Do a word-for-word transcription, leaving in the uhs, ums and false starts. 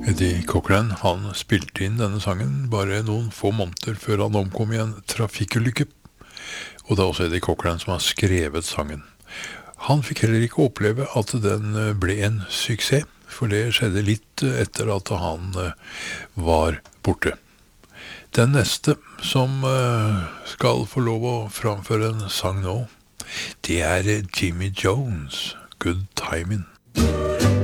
Eddie Cochran, han spilte inn denne sangen bare noen få måneder før han omkom i en trafikkulykke. Og det er også Eddie Cochran som har skrevet sangen. Han fikk heller ikke oppleve at den ble en suksess, for det skjedde litt etter at han var borte. Den neste som skal få lov å framføre en sang nå, det er Jimmy Jones, Good Timing.